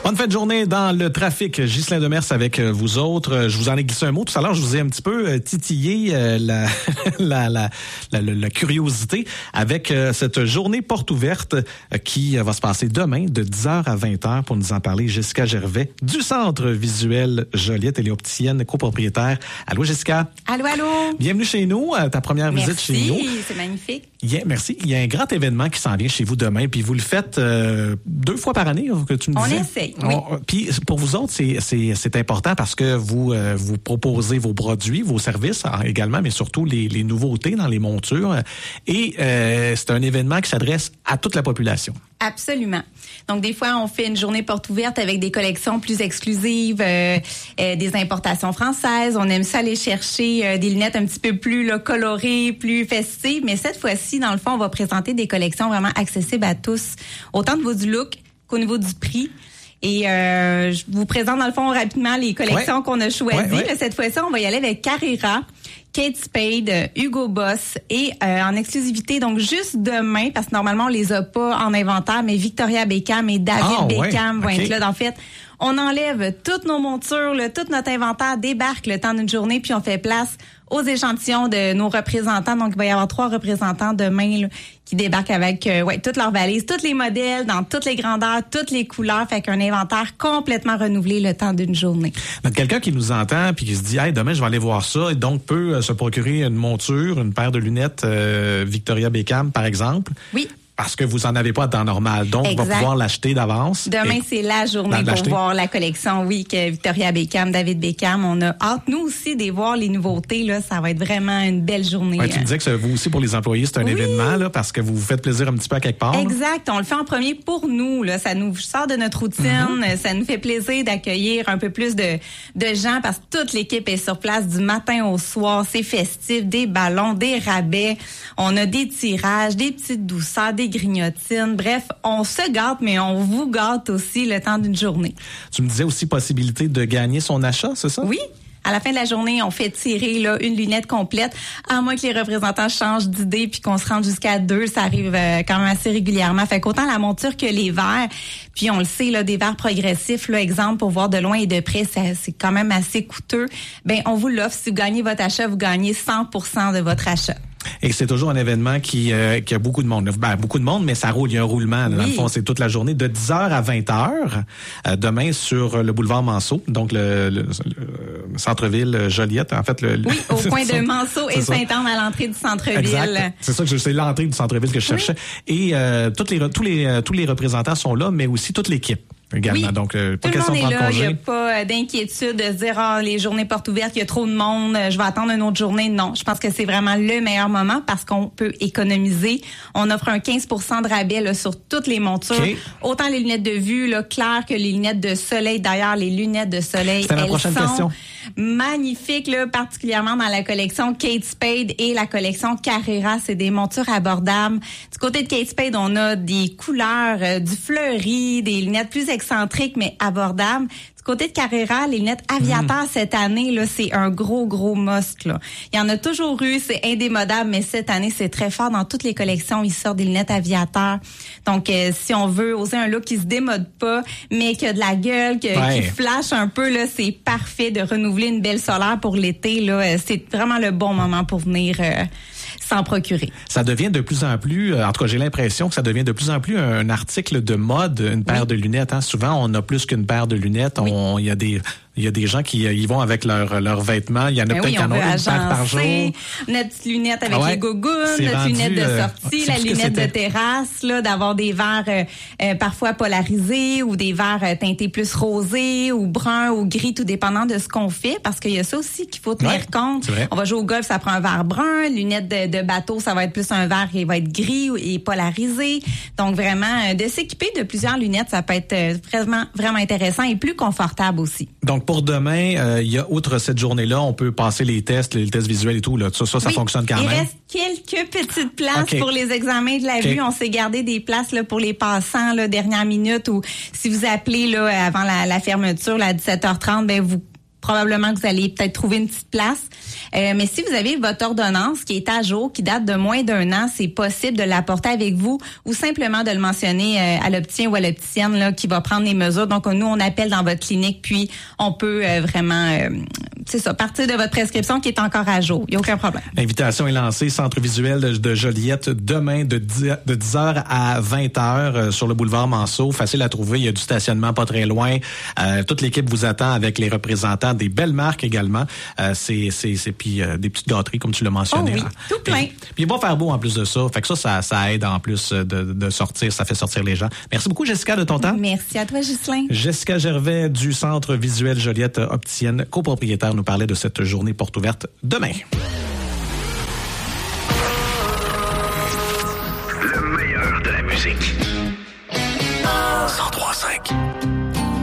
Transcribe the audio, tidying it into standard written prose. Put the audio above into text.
Bonne fin de journée dans le trafic. Ghislain Demers avec vous autres. Je vous en ai glissé un mot. Tout à l'heure, je vous ai un petit peu titillé la curiosité avec cette journée porte ouverte qui va se passer demain de 10h à 20h pour nous en parler. Jessica Gervais du Centre visuel Joliette. Elle est opticienne copropriétaire. Allô, Jessica? Allô, allô. Bienvenue chez nous. Ta première visite chez nous. Merci, c'est magnifique. Merci. Il y a un grand événement qui s'en vient chez vous demain, puis vous le faites 2 fois par année, que tu me disais. On essaye, oui. Puis pour vous autres, c'est important parce que vous proposez vos produits, vos services également, mais surtout les nouveautés dans les montures. Et c'est un événement qui s'adresse à toute la population. Absolument. Donc, des fois, on fait une journée porte ouverte avec des collections plus exclusives, des importations françaises. On aime ça aller chercher des lunettes un petit peu plus là, colorées, plus festives. Mais cette fois-ci, dans le fond, on va présenter des collections vraiment accessibles à tous, autant au niveau du look qu'au niveau du prix. Et je vous présente, dans le fond, rapidement les collections qu'on a choisies. Ouais. Cette fois-ci, on va y aller avec Carrera, Kate Spade, Hugo Boss et en exclusivité, donc juste demain, parce que normalement, on les a pas en inventaire, mais Victoria Beckham et David Beckham vont être là. En fait, on enlève toutes nos montures, tout notre inventaire débarque le temps d'une journée, puis on fait place aux échantillons de nos représentants. Donc, il va y avoir 3 représentants demain là, qui débarquent avec toutes leurs valises, tous les modèles, dans toutes les grandeurs, toutes les couleurs. Fait qu'un inventaire complètement renouvelé le temps d'une journée. Donc, quelqu'un qui nous entend puis qui se dit « Hey, demain, je vais aller voir ça » et donc peut se procurer une monture, une paire de lunettes Victoria Beckham, par exemple. Oui. Parce que vous en avez pas à temps normal. Donc, exact. On va pouvoir l'acheter d'avance. Demain, c'est la journée pour voir la collection, que Victoria Beckham, David Beckham. On a hâte, nous aussi, de voir les nouveautés. Là, ça va être vraiment une belle journée. Ouais, tu me disais que vous aussi, pour les employés, c'est un événement, là, parce que vous vous faites plaisir un petit peu à quelque part. Exact. On le fait en premier pour nous. Là. Ça nous sort de notre routine. Ça nous fait plaisir d'accueillir un peu plus de gens parce que toute l'équipe est sur place du matin au soir. C'est festif, des ballons, des rabais. On a des tirages, des petites douceurs, des grignotines. Bref, on se gâte, mais on vous gâte aussi le temps d'une journée. Tu me disais aussi possibilité de gagner son achat, c'est ça? Oui. À la fin de la journée, on fait tirer là, une lunette complète, à moins que les représentants changent d'idée puis qu'on se rende jusqu'à 2. Ça arrive quand même assez régulièrement. Fait qu'autant la monture que les verres, puis on le sait, là, des verres progressifs, là, exemple, pour voir de loin et de près, c'est quand même assez coûteux. Ben, on vous l'offre. Si vous gagnez votre achat, vous gagnez 100% de votre achat. Et c'est toujours un événement qui a beaucoup de monde. Ben, beaucoup de monde, mais ça roule. Il y a un roulement. Là, dans le fond, c'est toute la journée de 10h à 20h. Demain, sur le boulevard Manceau, donc le centre-ville Joliette. En fait, au coin de Manceau et Sainte-Anne à l'entrée du centre-ville. Exact. C'est ça que c'est l'entrée du centre-ville que je cherchais. Et tous les représentants sont là, mais aussi toute l'équipe. Également. Oui. Donc, pas question de prendre congé. Il n'y a pas d'inquiétude de se dire les journées portes ouvertes, il y a trop de monde, je vais attendre une autre journée. Non, je pense que c'est vraiment le meilleur moment parce qu'on peut économiser. On offre un 15% de rabais là, sur toutes les montures. Okay. Autant les lunettes de vue là, claires que les lunettes de soleil. D'ailleurs, les lunettes de soleil, elles sont magnifiques, là, particulièrement dans la collection Kate Spade et la collection Carrera. C'est des montures abordables. Du côté de Kate Spade, on a des couleurs, du fleuri, des lunettes plus excentriques mais abordables. Du côté de Carrera, les lunettes Aviator cette année, là, c'est un gros must, là. Il y en a toujours eu, c'est indémodable, mais cette année, c'est très fort. Dans toutes les collections, ils sortent des lunettes Aviator. Donc, si on veut oser un look qui se démode pas, mais qui a de la gueule, qui flash un peu, là, c'est parfait de renouveler une belle solaire pour l'été, là. C'est vraiment le bon moment pour venir s'en procurer. Ça devient de plus en plus, en tout cas, j'ai l'impression que ça devient de plus en plus un article de mode, une paire de lunettes. Hein. Souvent, on a plus qu'une paire de lunettes. Il y a des gens qui y vont avec leurs vêtements. Il y en a peut-être qui en ont une paire par jour. Notre petite lunette avec les gougounes, notre lunette de sortie, la lunette de terrasse, là, d'avoir des verres parfois polarisés ou des verres teintés plus rosés ou bruns ou gris, tout dépendant de ce qu'on fait, parce qu'il y a ça aussi qu'il faut tenir compte. On va jouer au golf, ça prend un verre brun. Lunette de bateau, ça va être plus un verre qui va être gris et polarisé. Donc vraiment, de s'équiper de plusieurs lunettes, ça peut être vraiment intéressant et plus confortable aussi. Donc pour demain, il y a outre cette journée-là, on peut passer les tests visuels et tout. Là. Ça fonctionne quand même. Il reste quelques petites places pour les examens de la vue. On s'est gardé des places là, pour les passants, là, dernière minute, ou si vous appelez là, avant la fermeture là, à 17h30, ben vous probablement que vous allez peut-être trouver une petite place. Mais si vous avez votre ordonnance qui est à jour, qui date de moins d'1 an, c'est possible de l'apporter avec vous ou simplement de le mentionner à l'opticien ou à l'opticienne là, qui va prendre les mesures. Donc, nous, on appelle dans votre clinique, puis on peut vraiment, c'est ça, partir de votre prescription qui est encore à jour. Il n'y a aucun problème. L'invitation est lancée, Centre visuel de Joliette, demain de 10h à 20h sur le boulevard Manceau. Facile à trouver, il y a du stationnement pas très loin. Toute l'équipe vous attend avec les représentants des belles marques également. C'est puis des petites gâteries comme tu l'as mentionné. Oh oui, tout plein. Puis il va faire beau en plus de ça. Fait que ça aide en plus de sortir, ça fait sortir les gens. Merci beaucoup Jessica de ton temps. Merci à toi Ghislain. Jessica Gervais du Centre visuel Joliette, opticienne, copropriétaire, nous parlait de cette journée porte ouverte demain. Le meilleur de la musique. 103.5